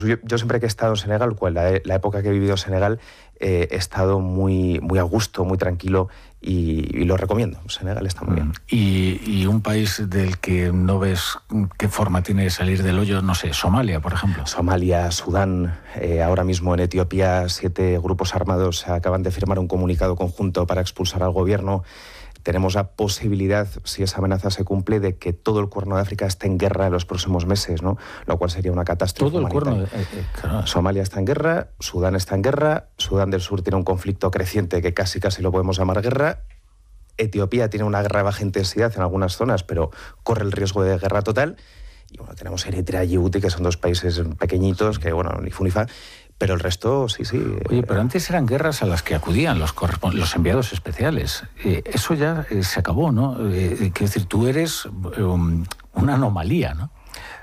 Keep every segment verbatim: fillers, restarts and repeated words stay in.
Yo, yo siempre que he estado en Senegal, pues la, la época que he vivido en Senegal, eh, he estado muy, muy a gusto, muy tranquilo y, y lo recomiendo. Senegal está muy bien. Y, y un país del que no ves qué forma tiene de salir del hoyo, no sé, Somalia, por ejemplo. Somalia, Sudán, eh, ahora mismo en Etiopía, siete grupos armados acaban de firmar un comunicado conjunto para expulsar al gobierno. Tenemos la posibilidad, si esa amenaza se cumple, de que todo el Cuerno de África esté en guerra en los próximos meses, ¿no? Lo cual sería una catástrofe. Todo el Cuerno de eh, eh, claro. Somalia está en guerra, Sudán está en guerra, Sudán del Sur tiene un conflicto creciente que casi casi lo podemos llamar guerra. Etiopía tiene una guerra de baja intensidad en algunas zonas, pero corre el riesgo de guerra total. Y bueno, tenemos Eritrea y Djibouti, que son dos países pequeñitos, que bueno, ni fu ni fa. Pero el resto, sí, sí. Oye, pero antes eran guerras a las que acudían los, los enviados especiales. Eh, eso ya eh, se acabó, ¿no? Eh, quiero decir, tú eres um, una anomalía, ¿no?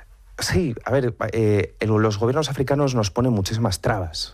Sí, a ver, eh, los gobiernos africanos nos ponen muchísimas trabas.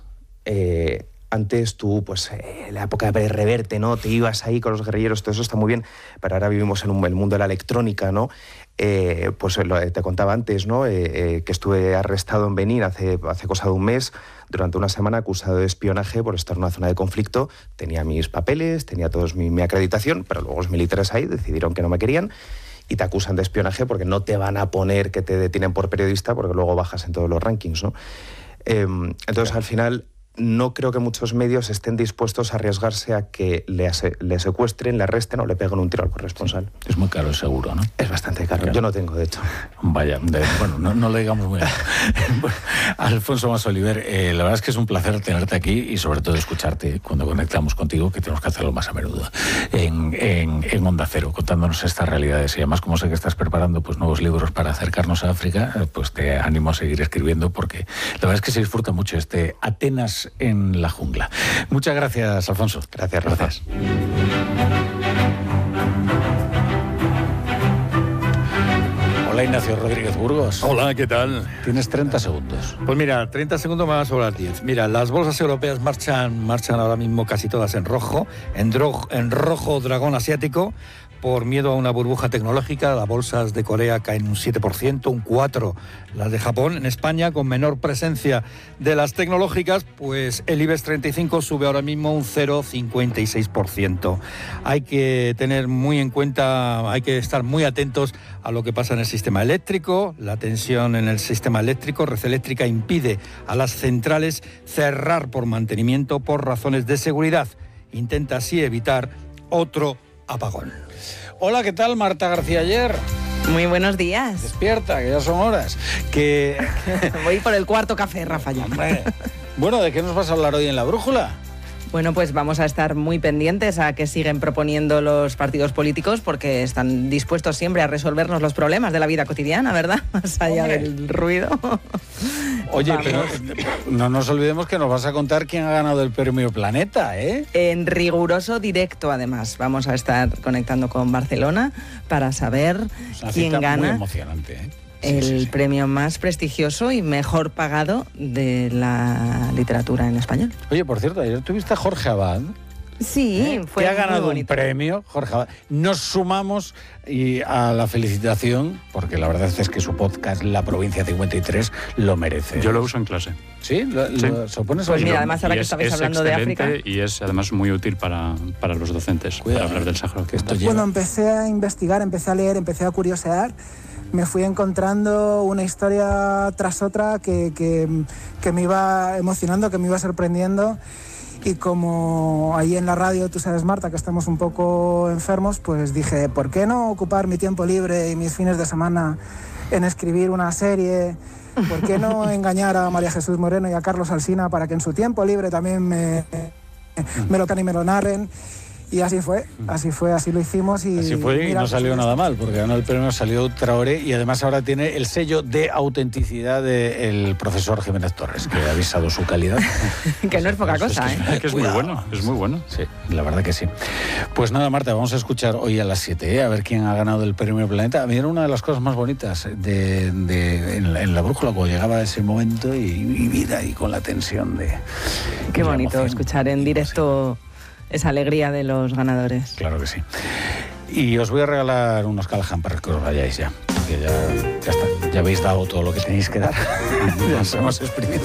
Eh, antes tú, pues, en eh, la época de Reverte, ¿no? Te ibas ahí con los guerrilleros, todo eso está muy bien, pero ahora vivimos en un, el mundo de la electrónica, ¿no? Eh, pues lo, te contaba antes, ¿no? Eh, eh, que estuve arrestado en Benín hace, hace cosa de un mes, durante una semana acusado de espionaje por estar en una zona de conflicto. Tenía mis papeles, tenía todos mi, mi acreditación, pero luego los militares ahí decidieron que no me querían y te acusan de espionaje porque no te van a poner que te detienen por periodista porque luego bajas en todos los rankings, ¿no? Eh, entonces, claro, al final, no creo que muchos medios estén dispuestos a arriesgarse a que le, le secuestren, le arresten o le peguen un tiro al corresponsal. Sí. Es muy caro el seguro, ¿no? Es bastante caro. Claro. Yo no tengo, de hecho. Vaya, de, bueno, no, no lo digamos muy bien. Bueno, Alfonso Mas-Oliver, eh, la verdad es que es un placer tenerte aquí y sobre todo escucharte cuando conectamos contigo, que tenemos que hacerlo más a menudo, en, en, en Onda Cero, contándonos estas realidades. Y además, como sé que estás preparando pues, nuevos libros para acercarnos a África, pues te animo a seguir escribiendo porque la verdad es que se disfruta mucho este Atenas en la jungla. Muchas gracias, Alfonso. Gracias, gracias. Hola, Ignacio Rodríguez Burgos. Hola, ¿qué tal? Tienes treinta segundos. Pues mira, treinta segundos más sobre las diez. Mira, las bolsas europeas marchan, marchan ahora mismo casi todas en rojo, en, dro- en rojo dragón asiático, por miedo a una burbuja tecnológica. Las bolsas de Corea caen un siete por ciento, un cuatro por ciento las de Japón. En España, con menor presencia de las tecnológicas, pues el IBEX treinta y cinco sube ahora mismo un cero coma cincuenta y seis por ciento. Hay que tener muy en cuenta, hay que estar muy atentos a lo que pasa en el sistema eléctrico. La tensión en el sistema eléctrico, Red Eléctrica impide a las centrales cerrar por mantenimiento por razones de seguridad. Intenta así evitar otro apagón. Hola, ¿qué tal? Marta García Ayer. Muy buenos días. Despierta, que ya son horas. Que... Voy por el cuarto café, Rafa, ya. Bueno, ¿de qué nos vas a hablar hoy en La Brújula? Bueno, pues vamos a estar muy pendientes a que siguen proponiendo los partidos políticos porque están dispuestos siempre a resolvernos los problemas de la vida cotidiana, ¿verdad? Más allá Hombre. del ruido. Oye, vamos. Pero no nos olvidemos que nos vas a contar quién ha ganado el premio Planeta, ¿eh? En riguroso directo, además. Vamos a estar conectando con Barcelona para saber quién gana. Muy emocionante, ¿eh? El sí, sí, sí. premio más prestigioso y mejor pagado de la literatura en español. Oye, por cierto, ayer tuviste a Jorge Abad. Sí, ¿Eh? fue que ha ganado muy bonito. un premio, Jorge Abad. Nos sumamos y a la felicitación, porque la verdad es que su podcast, La Provincia cincuenta y tres, lo merece. Yo lo uso en clase. ¿Sí? ¿Lo, sí. lo supones? Pues mira, además ahora y que es, estabais es hablando de África. Y es además muy útil para, para los docentes, Cuidado, para hablar del Sáhara. Que esto Cuando empecé a investigar, empecé a leer, empecé a curiosear, me fui encontrando una historia tras otra que, que, que me iba emocionando, que me iba sorprendiendo. Y como ahí en la radio, tú sabes, Marta, que estamos un poco enfermos, pues dije, ¿por qué no ocupar mi tiempo libre y mis fines de semana en escribir una serie? ¿Por qué no engañar a María Jesús Moreno y a Carlos Alsina para que en su tiempo libre también me, me lo can y me lo narren? Y así fue, así fue, así lo hicimos. Y así fue y mira, no salió nada mal, porque ganó el premio, salió Traoré y además ahora tiene el sello de autenticidad del profesor Jiménez Torres, que ha avisado su calidad. Que no es poca cosa, es que, ¿eh? Es que es muy bueno, es muy bueno. Sí, la verdad que sí. Pues nada, Marta, vamos a escuchar hoy a las siete, ¿eh? A ver quién ha ganado el premio Planeta. A mí era una de las cosas más bonitas de, de, en, la, en la brújula, cuando llegaba ese momento y, y vida y con la tensión de... Qué de bonito emoción. escuchar en directo... Sí. Esa alegría de los ganadores. Claro que sí. Y os voy a regalar unos Callahan para que os vayáis ya. porque ya, ya, está, ya habéis dado todo lo que tenéis que dar. Ya nos hemos exprimido.